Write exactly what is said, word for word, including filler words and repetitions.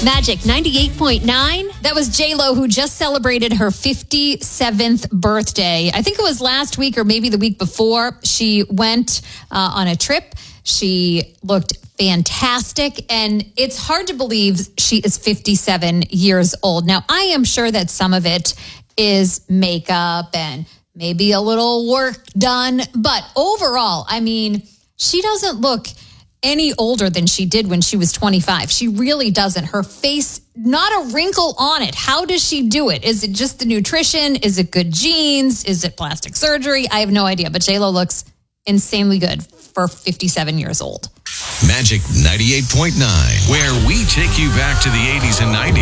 Magic ninety-eight point nine. That was J-Lo, who just celebrated her fifty-seventh birthday. I think it was last week or maybe the week before. She went uh, on a trip. She looked fantastic, and it's hard to believe she is fifty-seven years old. Now, I am sure that some of it is makeup and maybe a little work done, but overall, I mean, she doesn't look any older than she did when she was twenty-five. She really doesn't. Her face, not a wrinkle on it. How does she do it? Is it just the nutrition? Is it good genes? Is it plastic surgery? I have no idea, but J-Lo looks insanely good for fifty-seven years old. Magic ninety-eight point nine, where we take you back to the eighties and nineties.